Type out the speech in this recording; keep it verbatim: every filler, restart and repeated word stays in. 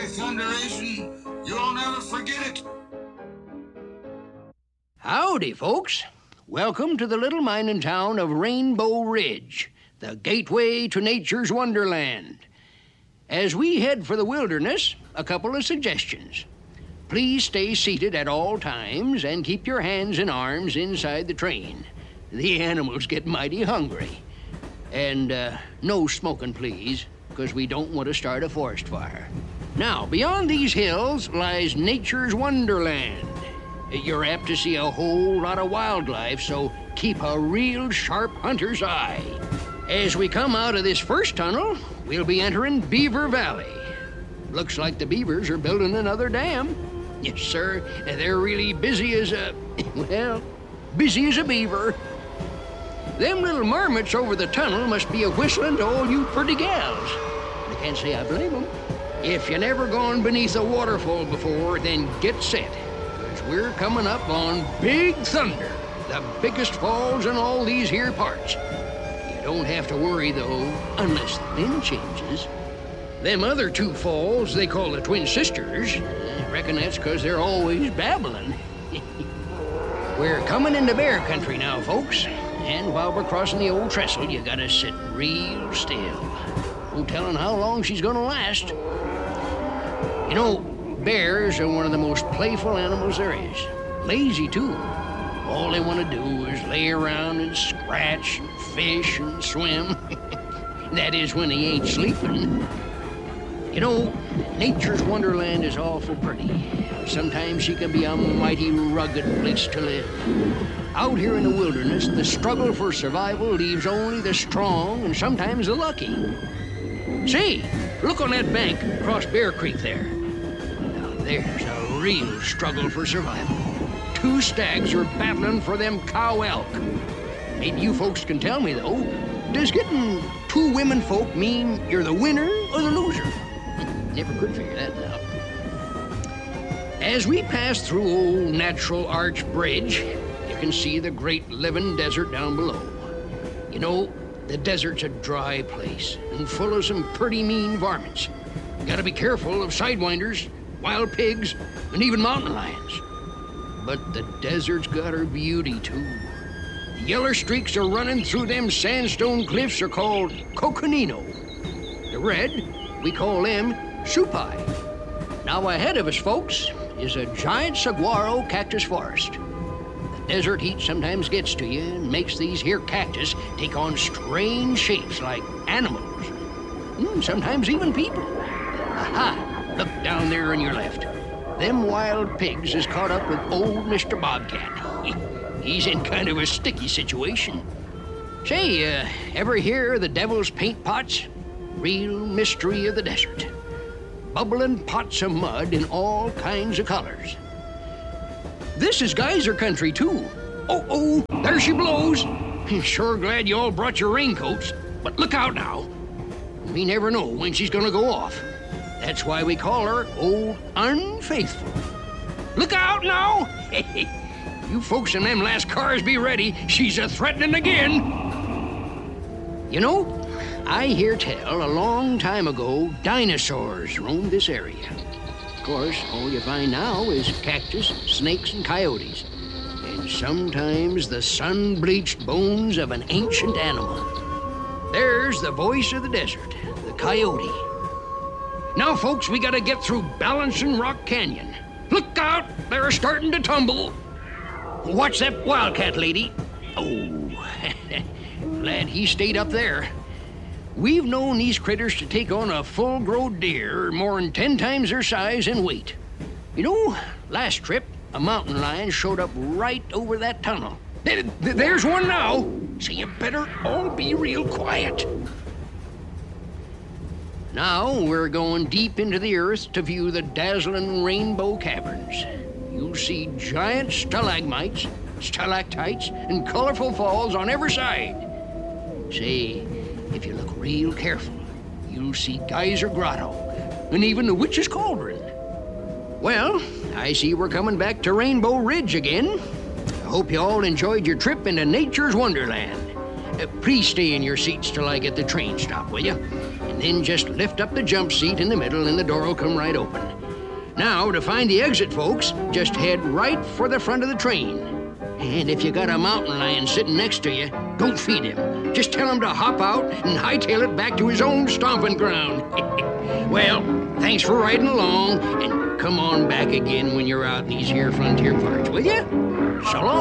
By thunderation, you'll never forget it. Howdy, folks. Welcome to the little mining town of Rainbow Ridge, the gateway to nature's wonderland. As we head for the wilderness, a couple of suggestions. Please stay seated at all times and keep your hands and arms inside the train. The animals get mighty hungry. And uh, no smoking, please, because we don't want to start a forest fire. Now, beyond these hills lies nature's wonderland. You're apt to see a whole lot of wildlife, so keep a real sharp hunter's eye. As we come out of this first tunnel, we'll be entering Beaver Valley. Looks like the beavers are building another dam. Yes, sir, they're really busy as a, well, busy as a beaver. Them little marmots over the tunnel must be a whistling to all you pretty gals. I can't say I blame them. If you never gone beneath a waterfall before, then get set, because we're coming up on Big Thunder, the biggest falls in all these here parts. You don't have to worry, though, unless the wind changes. Them other two falls they call the Twin Sisters. I reckon that's because they're always babbling. We're coming into bear country now, folks. And while we're crossing the old trestle, you gotta sit real still. No telling how long she's gonna last. You know, bears are one of the most playful animals there is. Lazy, too. All they want to do is lay around and scratch and fish and swim. That is when they ain't sleeping. You know, nature's wonderland is awful pretty. Sometimes she can be a mighty rugged place to live. Out here in the wilderness, the struggle for survival leaves only the strong and sometimes the lucky. Say, look on that bank across Bear Creek there. Now there's a real struggle for survival. Two stags are battling for them cow elk. Maybe you folks can tell me, though, does getting two women folk mean you're the winner or the loser? Never could figure that out. As we pass through old Natural Arch Bridge, you can see the great living desert down below. You know, the desert's a dry place and full of some pretty mean varmints. You gotta be careful of sidewinders, wild pigs, and even mountain lions. But the desert's got her beauty, too. The yeller streaks are running through them sandstone cliffs are called coconino. The red, we call them supai. Now ahead of us, folks, is a giant saguaro cactus forest. The desert heat sometimes gets to you and makes these here cactus take on strange shapes like animals, mm, sometimes even people. Aha, look down there on your left. Them wild pigs is caught up with old Mister Bobcat. He's in kind of a sticky situation. Say, uh, ever hear of the devil's paint pots? Real mystery of the desert. Bubbling pots of mud in all kinds of colors. This is geyser country, too. Oh, oh, there she blows. Sure glad you all brought your raincoats, but look out now. We never know when she's gonna go off. That's why we call her Old Unfaithful. Look out now! You folks in them last cars be ready. She's a-threatening again. You know, I hear tell a long time ago dinosaurs roamed this area. Of course, all you find now is cactus, snakes, and coyotes. And sometimes the sun-bleached bones of an ancient animal. There's the voice of the desert, the coyote. Now, folks, we gotta get through Balancing Rock Canyon. Look out, they're starting to tumble. Watch that wildcat, lady. Oh, glad he stayed up there. We've known these critters to take on a full-grown deer more'n ten times their size and weight. You know, last trip, a mountain lion showed up right over that tunnel. There's one now, so you better all be real quiet. Now we're going deep into the earth to view the dazzling Rainbow Caverns. You'll see giant stalagmites, stalactites, and colorful falls on every side. Say, if you look real careful, you'll see Geyser Grotto, and even the Witch's Cauldron. Well, I see we're coming back to Rainbow Ridge again. I hope you all enjoyed your trip into nature's wonderland. Uh, please stay in your seats till I get the train stop, will you? And Then just lift up the jump seat in the middle and the door will come right open. Now, to find the exit, folks, just head right for the front of the train. And if you got a mountain lion sitting next to you, don't feed him. Just tell him to hop out and hightail it back to his own stomping ground. Well, thanks for riding along, and come on back again when you're out in these here frontier parts, will you? So long.